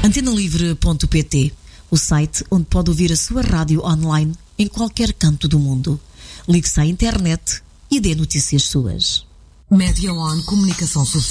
Antenalivre.pt, o site onde pode ouvir a sua rádio online em qualquer canto do mundo. Ligue-se à internet e dê notícias suas. Média On Comunicação Social.